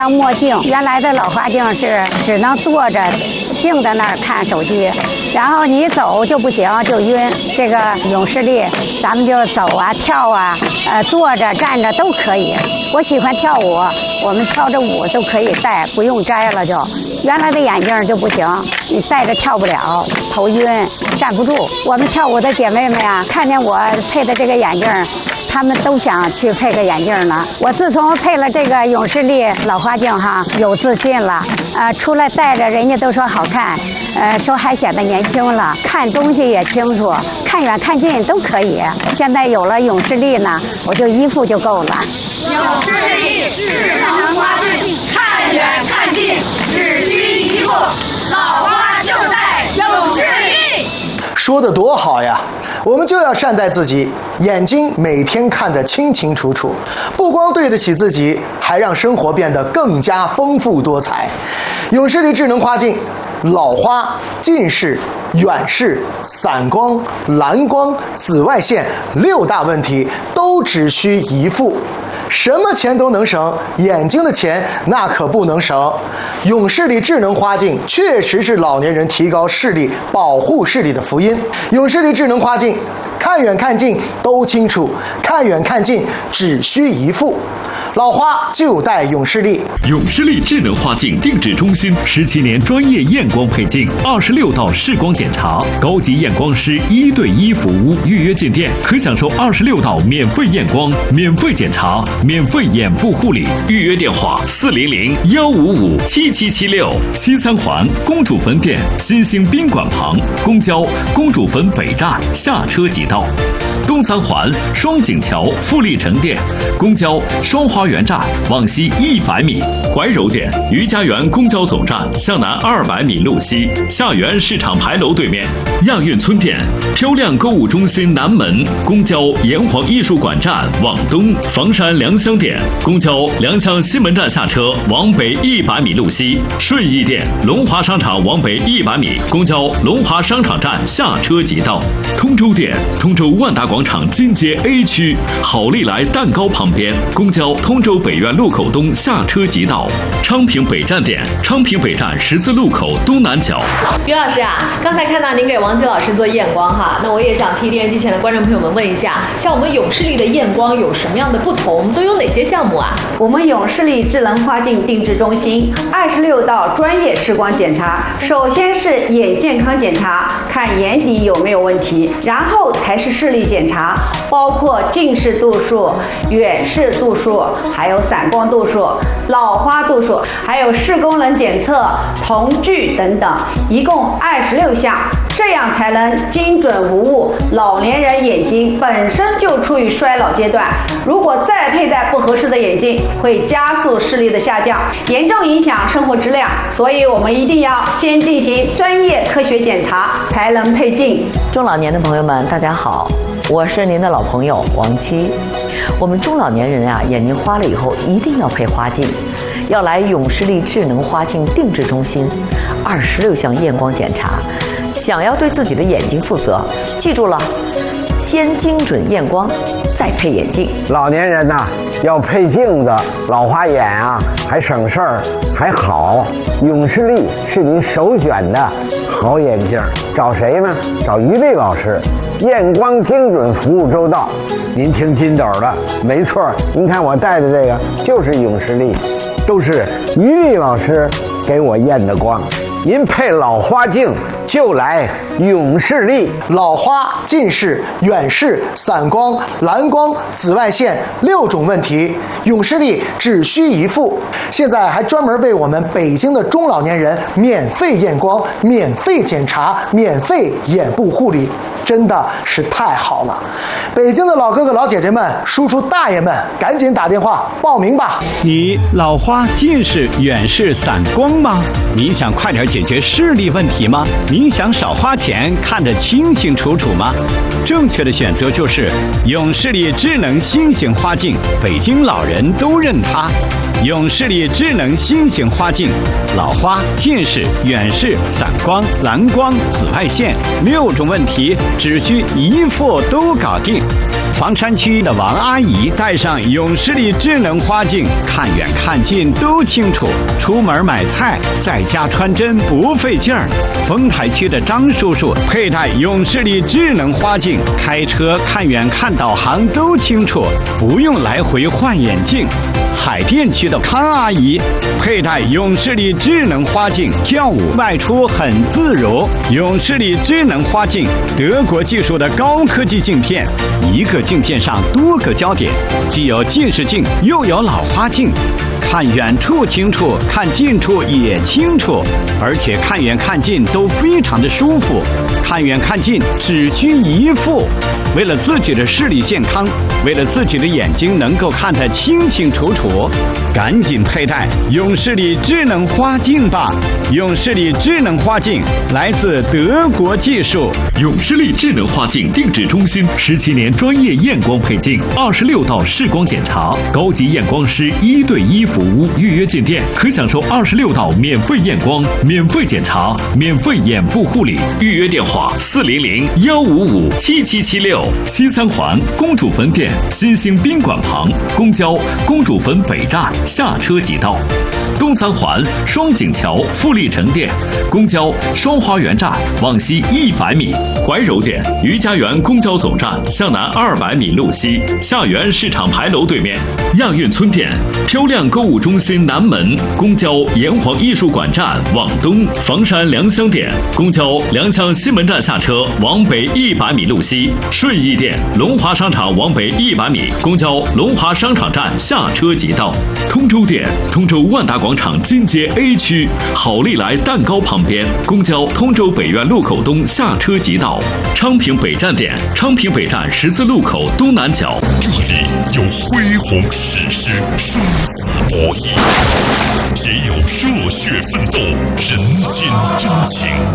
墨镜，原来的老花镜是只能坐着静在那儿看手机，然后你走就不行，就晕。这个永视力，咱们就走啊、跳啊，坐着、站着都可以。我喜欢跳舞，我们跳着舞都可以戴，不用摘了就。原来的眼镜就不行，你戴着跳不了，头晕，站不住。我们跳舞的姐妹们呀，看见我配的这个眼镜，她们都想去配个眼镜呢。我自从配了这个永视力老花镜哈，有自信了，出来戴着人家都说好看，说还显得年轻了，看东西也清楚，看远看近都可以。现在有了永视力呢，我就一副就够了。 永视力智能花镜，看远看近只需一副，老花就戴永视力。 说得多好呀！我们就要善待自己，眼睛每天看得清清楚楚，不光对得起自己，还让生活变得更加丰富多彩。永视力智能花镜，老花、近视、远视、散光、蓝光、紫外线6大问题都只需一副。什么钱都能省，眼睛的钱那可不能省。永视力智能花镜确实是老年人提高视力、保护视力的福音。永视力智能花镜，看远看近都清楚，看远看近只需一副。老花就戴永视力。 永视力智能花镜定制中心17年专业验光配镜，26道视光检查，高级验光师1对1服务。预约进店可享受26道免费验光、免费检查、免费眼部护理。预约电话400-155-7776。西三环公主坟店新兴宾馆旁，公交公主坟北站下车即到。东三环双井桥富力城店，公交双花园站往西100米。怀柔店余家园公交总站向南200米路西，下园市场牌楼对面。亚运村店漂亮购物中心南门，公交炎黄艺术馆站往东。房山良乡店公交良乡西门站下车往北100米路西。顺义店龙华商场往北100米，公交龙华商场站下车即到。通州店通州万达广场金街 A 区好利来蛋糕旁边，公交通州北苑路口东下车即到。昌平北站店昌平北站十字路口东南角。 于老师啊，刚才看到您给王吉老师做验光哈，那我也想替电视机前的观众朋友们问一下，像我们永视力的验光有什么样的不同，都有哪些项目啊？ 我们永视力智能花镜定制中心26道专业视光检查，首先是眼健康检查，看眼底有没有问题，然后才是视力检查，包括近视度数、远视度数，还有散光度数、老花度数，还有视功能检测、瞳距等等，一共26项，这样才能精准无误。老年人眼睛本身就处于衰老阶段，如果再佩戴不合适的眼镜，会加速视力的下降，严重影响生活质量。所以我们一定要先进行专业科学检查，才能配镜。 中老年的朋友们，大家好，我是您的老朋友王七。我们中老年人啊，眼睛花了以后一定要配花镜，要来永视力智能花镜定制中心，26项验光检查。想要对自己的眼睛负责，记住了，先精准验光，再配眼镜。 老年人呐，要配镜子，老花眼啊，还省事儿，还好。永视力是您首选的好眼镜，找谁呢？找于丽老师，验光精准，服务周到。您听金斗的，没错，您看我戴的这个就是永视力，都是于丽老师给我验的光。您配老花镜就来永视力。 老花、近视、远视、散光、蓝光、紫外线6种问题，永视力只需一副。现在还专门为我们北京的中老年人免费验光、免费检查、免费眼部护理，真的是太好了。北京的老哥哥老姐姐们、叔叔大爷们，赶紧打电话报名吧。 你老花、近视、远视、散光吗？你想快点解决视力问题吗？你想少花钱，看得清清楚楚吗？正确的选择就是永视力智能新型花镜，北京老人都认它。永视力智能新型花镜，老花、近视、远视、散光、蓝光、紫外线6种问题，只需一副都搞定。 房山区的王阿姨带上永视力智能花镜，看远看近都清楚。出门买菜，在家穿针不费劲儿。丰台区的张叔叔佩戴永视力智能花镜，开车看远看导航都清楚，不用来回换眼镜。海淀区的康阿姨佩戴永视力智能花镜，跳舞外出很自如。永视力智能花镜，德国技术的高科技镜片，一个镜片上多个焦点，既有近视镜又有老花镜，看远处清楚，看近处也清楚，而且看远看近都非常的舒服，看远看近只需一副。为了自己的视力健康，为了自己的眼睛能够看得清清楚楚，赶紧佩戴永视力智能花镜吧！永视力智能花镜来自德国技术。 永视力智能花镜定制中心17年专业验光配镜，26道视光检查，高级验光师1对1服务。预约进店可享受26道免费验光、免费检查、免费眼部护理。预约电话400-155-7776。西三环公主坟店新兴宾馆旁，公交公主坟北站下车即到。东三环双井桥富力城店，公交双花园站往西100米。怀柔店余家园公交总站向南200米路西，下园市场牌楼对面。亚运村店漂亮购物中心南门，公交炎黄艺术馆站往东。房山良乡店公交良乡西门站下车往北100米路西。顺义店龙华商场往北100米，公交龙华商场站下车即到。通州店通州万达广场金街 A 区好利来蛋糕旁边，公交通州北苑路口东下车即到。昌平北站店昌平北站十字路口东南角， 这里有恢宏史诗，生死博弈，也有热血奋斗，人间真情。